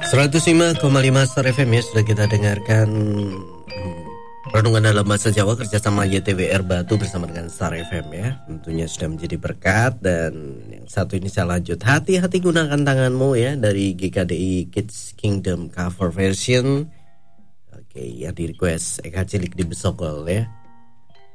105,5 Star FM ya, sudah kita dengarkan renungan dalam bahasa Jawa kerjasama YTWR Batu bersama dengan Star FM ya. Tentunya sudah menjadi berkat. Dan yang satu ini saya lanjut, hati-hati gunakan tanganmu ya, dari GKDI Kids Kingdom cover version. Oke, yang di request Eka Cilik di Besokol ya.